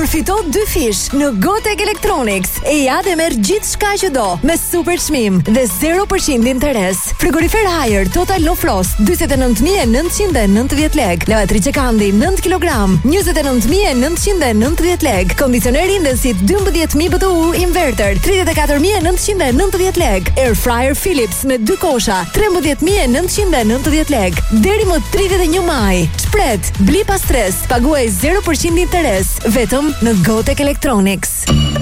Përfito 2 fish në Gotek Electronics e ja dhe merr gjithçka që do me super çmim dhe 0% interes. Frigorifer Haier Total No Frost 49990 lekë. Lavatriçe Kandi 9 kg 29990 lekë. Kondicioner Indesit 12000 BTU inverter 34990 lekë. Air fryer Philips me 2 kosha 13990 lekë. Deri më 31 maj. Shpret, bli pa stres, paguaj 0% interes vetëm në Gotek Electronics.